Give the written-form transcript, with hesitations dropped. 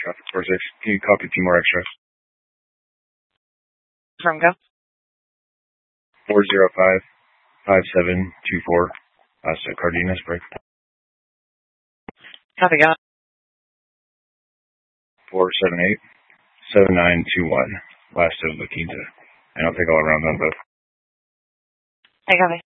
traffic 46. Can you copy Timor Extra? From go. 405-5724. Last at Cardenas, break. Copy, go. 478-7921. Last of La Quinta. And I'll take all around on both. I copy.